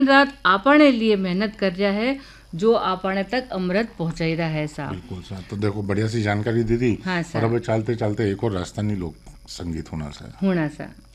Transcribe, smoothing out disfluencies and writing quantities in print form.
रात आपने लिए मेहनत कर रहा है जो आपने तक अमृत पहुंचाई रहा है साहब। बिल्कुल साहब, तो देखो बढ़िया सी जानकारी दी थी। हाँ और अब साहब, चलते चलते एक और राजस्थानी लोक संगीत होना सा। होना सा